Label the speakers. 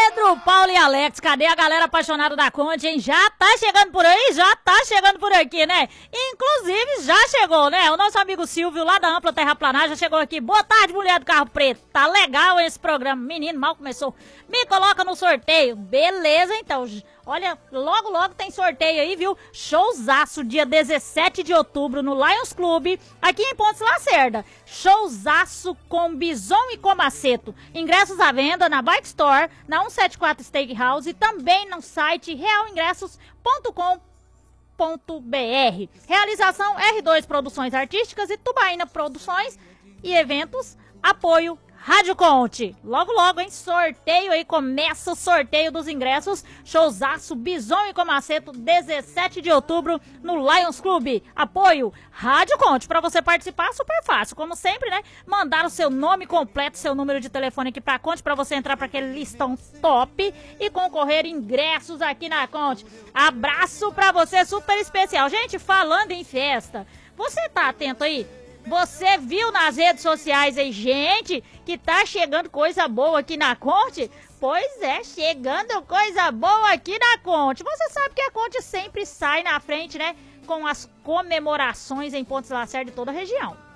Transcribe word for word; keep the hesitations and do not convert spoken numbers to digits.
Speaker 1: Pedro, Paulo e Alex, cadê a galera apaixonada da Conte, hein? Já tá chegando por aí? Já tá chegando por aqui, né? Inclusive, já chegou, né? O nosso amigo Silvio, lá da Ampla Terraplanagem, já chegou aqui. Boa tarde, mulher do carro preto. Tá legal esse programa. Menino, mal começou. Me coloca no sorteio. Beleza, então. Olha, logo, logo tem sorteio aí, viu? Showzaço, dia dezessete de outubro, no Lions Club, aqui em Pontes Lacerda. Showzaço com Bison e Comaceto. Ingressos à venda na Bike Store, na cento e setenta e quatro Steakhouse e também no site real ingressos ponto com ponto br. Realização R dois Produções Artísticas e Tubaína Produções e Eventos. Apoio Rádio Conte. Logo, logo, hein? Sorteio aí, começa o sorteio dos ingressos. Showzaço, Bison e Comaceto, dezessete de outubro, no Lions Club. Apoio Rádio Conte. Pra você participar, super fácil. Como sempre, né? Mandar o seu nome completo, seu número de telefone aqui pra Conte, pra você entrar pra aquele listão top e concorrer ingressos aqui na Conte. Abraço pra você, super especial. Gente, falando em festa, você tá atento aí? Você viu nas redes sociais aí, gente, que tá chegando coisa boa aqui na Conte? Pois é, chegando coisa boa aqui na Conte. Você sabe que a Conte sempre sai na frente, né, com as comemorações em Pontes Lacerda de toda a região.